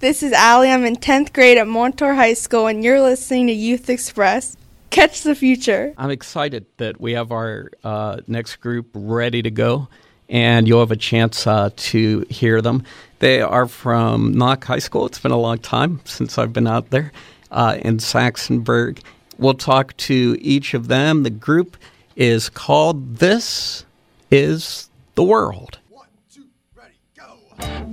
This is Allie. I'm in 10th grade at Montour High School, and you're listening to Youth Express. Catch the future. I'm excited that we have our next group ready to go, and you'll have a chance to hear them. They are from Knoch High School. It's been a long time since I've been out there in Saxonburg. We'll talk to each of them. The group is called This Is the World. 1, 2, ready, go!